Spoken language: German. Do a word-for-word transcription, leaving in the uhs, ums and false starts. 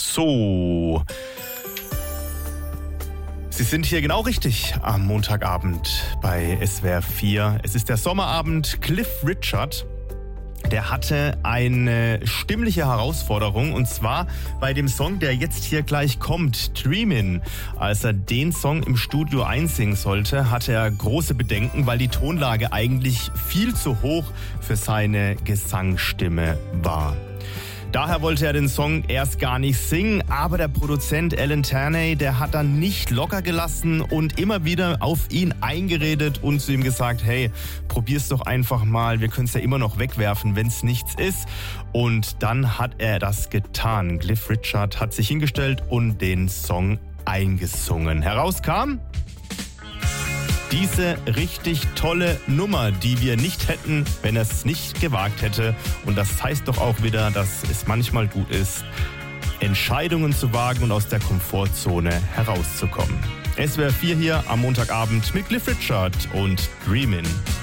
So. Sie sind hier genau richtig am Montagabend bei S W R vier. Es ist der Sommerabend. Cliff Richard, der hatte eine stimmliche Herausforderung, und zwar bei dem Song, der jetzt hier gleich kommt, Dreamin'. Als er den Song im Studio einsingen sollte, hatte er große Bedenken, weil die Tonlage eigentlich viel zu hoch für seine Gesangsstimme war. Daher wollte er den Song erst gar nicht singen, aber der Produzent Alan Terney, der hat dann nicht locker gelassen und immer wieder auf ihn eingeredet und zu ihm gesagt, hey, probier's doch einfach mal, wir können es ja immer noch wegwerfen, wenn es nichts ist. Und dann hat er das getan. Cliff Richard hat sich hingestellt und den Song eingesungen. Herauskam diese richtig tolle Nummer, die wir nicht hätten, wenn er es nicht gewagt hätte. Und das heißt doch auch wieder, dass es manchmal gut ist, Entscheidungen zu wagen und aus der Komfortzone herauszukommen. S W R vier hier am Montagabend mit Cliff Richard und Dreamin'.